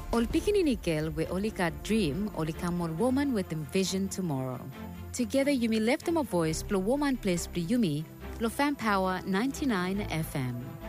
Ol pikini we olika dream olika more woman with envision tomorrow. Together you may lift them a voice, plo woman place plo yumi, lo fan power 99 FM.